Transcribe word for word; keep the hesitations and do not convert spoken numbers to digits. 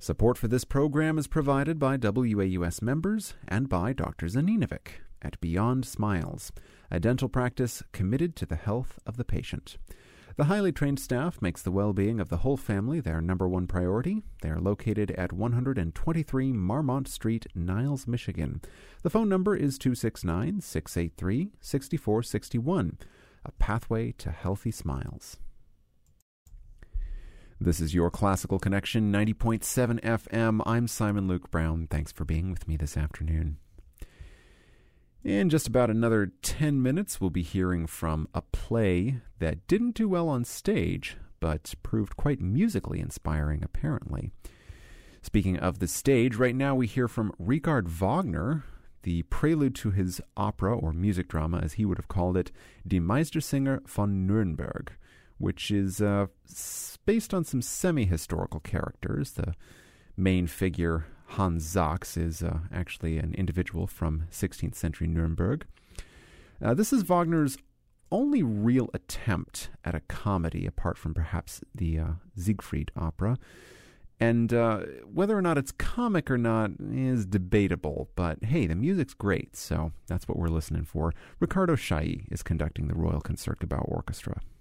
Support for this program is provided by W A U S members and by Doctor Zaninovic at Beyond Smiles, a dental practice committed to the health of the patient. The highly trained staff makes the well-being of the whole family their number one priority. They are located at one twenty-three Marmont Street, Niles, Michigan. The phone number is two six nine, six eight three, six four six one, a pathway to healthy smiles. This is your Classical Connection, ninety point seven F M. I'm Simon Luke Brown. Thanks for being with me this afternoon. In just about another ten minutes, we'll be hearing from a play that didn't do well on stage, but proved quite musically inspiring, apparently. Speaking of the stage, right now we hear from Richard Wagner, the prelude to his opera, or music drama, as he would have called it, Die Meistersinger von Nürnberg, which is uh, based on some semi-historical characters. The main figure, Hans Sachs, is uh, actually an individual from sixteenth century Nuremberg. Uh, this is Wagner's only real attempt at a comedy, apart from perhaps the uh, Siegfried opera. And uh, whether or not it's comic or not is debatable, but hey, the music's great, so that's what we're listening for. Riccardo Chailly is conducting the Royal Concertgebouw Orchestra.